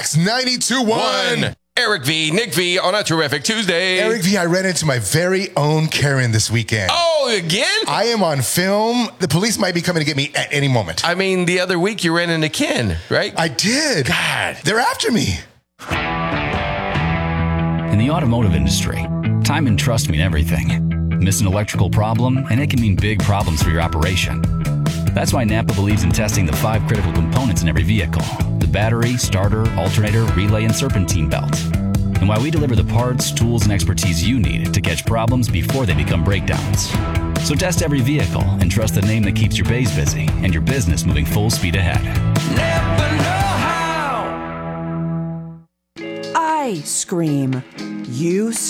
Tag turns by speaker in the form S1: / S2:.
S1: Wax 92.1.
S2: Eric V, Nick V on a terrific Tuesday.
S1: Eric V, I ran into my very own Karen this weekend.
S2: Oh, again?
S1: I am on film. The police might be coming to get me at any moment.
S2: I mean, the other week you ran into Ken, right?
S1: I did.
S2: God.
S1: They're after me.
S3: In the automotive industry, time and trust mean everything. Miss an electrical problem, and it can mean big problems for your operation. That's why Napa believes in testing the 5 critical components in every vehicle: the battery, starter, alternator, relay, and serpentine belt. And why we deliver the parts, tools, and expertise you need to catch problems before they become breakdowns. So test every vehicle and trust the name that keeps your bays busy and your business moving full speed ahead.
S4: Never know how.
S5: I scream. You